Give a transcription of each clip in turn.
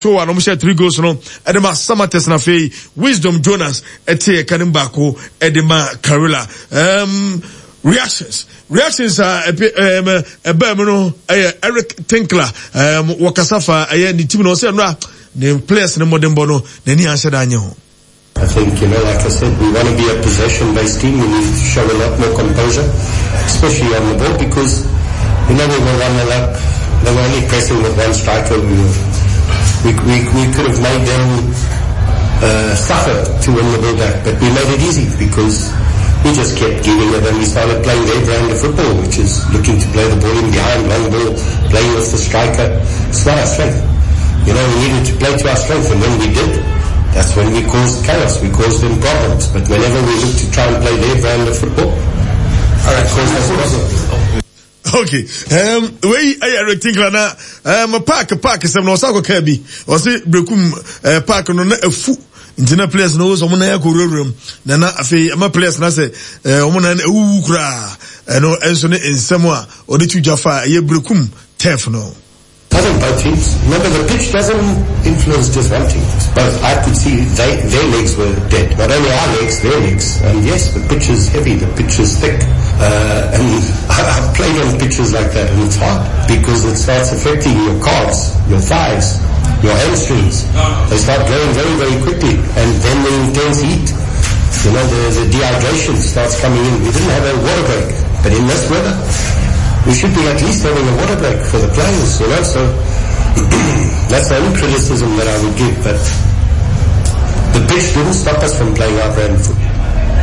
So I share 3 goals no edema Samates na fei Wisdom Jonas ete Kanimbako edema Karula reactions are Eric Tinkler wakasafa ni team no say no the players no modern bono nani answer danyo. I think, like I said, we want to be a possession-based team. We need to show a lot more composure, especially on the ball, because we were 1-0 up. They were only pressing with one striker. We could have made them suffer to win the ball back, but we made it easy because we just kept giving it, and we started playing their brand of football, which is looking to play the ball in behind, long ball, playing with the striker. It's not our strength. We needed to play to our strength, and when we did, that's when we caused chaos, we caused them problems. But whenever we look to try and play their brand of football, that caused us problems. Okay. We Eric Tinkler na park sem no sako kabi. O se brekum park no na afu. Intina players no so mo na yakorurum. Na afei ama players na se o mo na ewu kura. No enso ne ensemo a o de tujafa ye brekum turf no. Doesn't both teams. Remember, the pitch doesn't influence just one team. But I could see their legs were dead. Not only our legs, their legs. And yes, the pitch is heavy, the pitch is thick. And I've played on pitches like that, and it's hard because it starts affecting your calves, your thighs, your hamstrings. They start growing very, very quickly. And then the intense heat, the dehydration starts coming in. We didn't have a water break, but in this weather, we should be at least having a water break for the players, so that's the only criticism that I would give, but the pitch didn't stop us from playing our brand of football.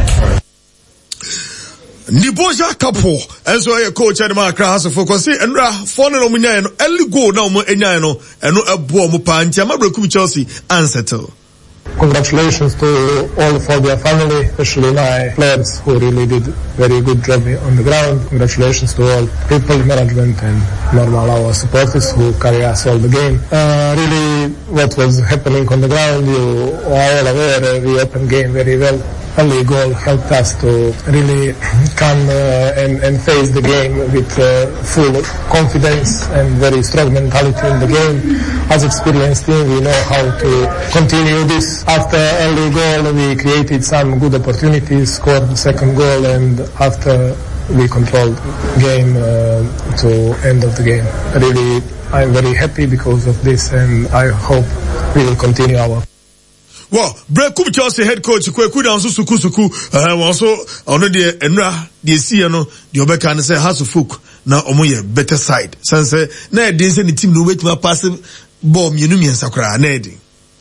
Niboja Kapo, and so I coach at my class for Kosi and Fona Nominano, early go now, Enano, and no a bomb panty, I'm a Chelsea, unsettled. Congratulations to all for their family, especially my players who really did very good job on the ground. Congratulations to all people, management and normal our supporters who carry us all the game. Really what was happening on the ground, you are all aware, we opened game very well. Only goal helped us to really come and face the game with full confidence and very strong mentality in the game. As experienced team, we know how to continue this. After early goal, we created some good opportunities, scored the second goal, and after we controlled game to end of the game. Really, I'm very happy because of this, and I hope we will continue our. Well, Brekum Chelsea head coach Kweku down suku also ono de enra de see no de obeka ne say House of Folk na omoye better side sense na e dey say the team no wait ma pass ball mienu miensa kra na e dey.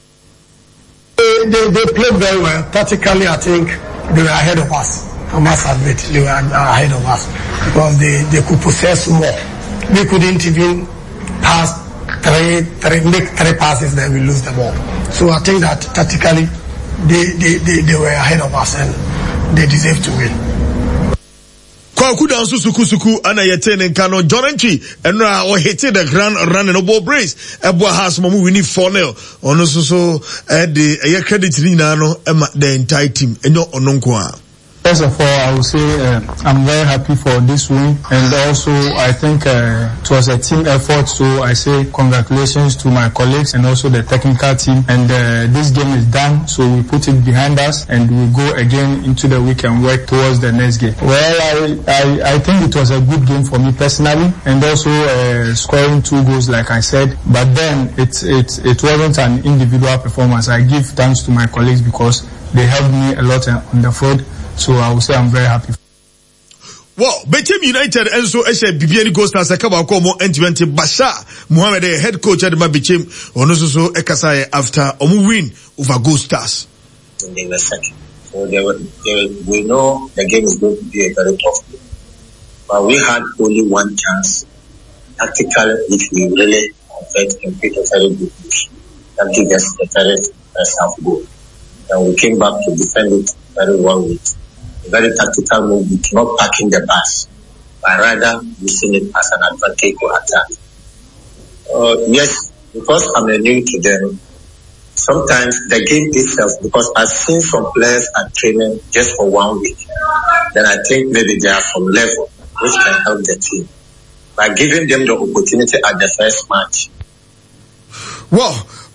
They played very well. Tactically, I think they were ahead of us. I must admit, they were ahead of us because they could possess more. We couldn't even pass make three passes, then we lose the ball. So I think that tactically, they were ahead of us and they deserve to win. Kwaku down suku ana yetene nkano Joranchi enra o hit the grand run no ball brace ebo has mo winning 4-0 ono so the e credit ni na no the entire team enyo ono nko a. First of all, I would say I'm very happy for this win, and also I think it was a team effort, so I say congratulations to my colleagues and also the technical team. And this game is done, so we put it behind us and we go again into the week and work towards the next game. Well, I think it was a good game for me personally, and also scoring 2 goals like I said, but then it wasn't an individual performance. I give thanks to my colleagues because they helped me a lot on the field. So I would say I'm very happy. Well, Bechem United and so Eshe Bibiani Ghost as a Kaba Komo N20 Basha Mohamed, head coach at Bechem, on also Ekasai after Omu win over Ghost Stars. They were second. So we know the game is going to be a very tough game. But we had only one chance, tactically, if we really convert and create a very good push. That gave us the first half goal. And we came back to defend it very well with very tactical move, not packing the bus, but rather using it as an advantage to attack. Yes, because I'm new to them, sometimes the game itself, because I've seen some players are training just for 1 week, then I think maybe they are some level which can help the team. By giving them the opportunity at the first match. Well,